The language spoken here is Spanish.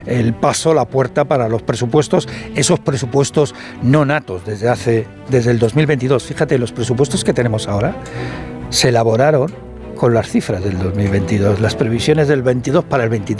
el paso, la puerta para los presupuestos, esos presupuestos no natos desde el 2022. Fíjate, los presupuestos que tenemos ahora se elaboraron con las cifras del 2022, las previsiones del 22 para el 23.